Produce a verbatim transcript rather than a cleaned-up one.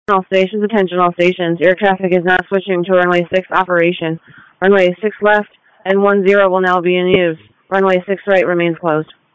All stations, attention all stations. Air traffic is now switching to runway six operation. Runway six left and one zero will now be in use. Runway six right remains closed.